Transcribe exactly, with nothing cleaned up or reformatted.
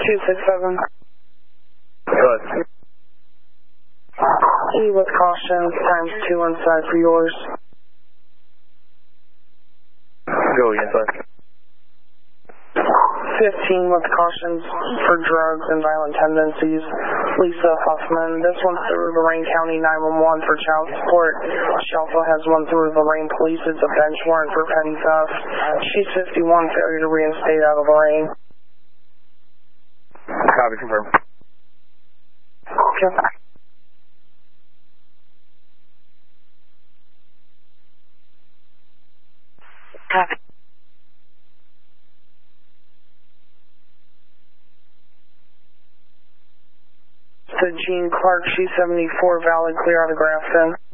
two six seven. Good. E with caution, times two inside for yours. Go inside. fifteen with cautions for drugs and violent tendencies. Lisa Huffman. This one's through Lorraine County nine one one for child support. She also has one through Lorraine Police. It's a bench warrant for petty theft. She's fifty-one, failure to reinstate out of Lorraine. Copy, confirm. Okay. Copy. So Jean Clark, she's seventy-four, valid, clear autograph then.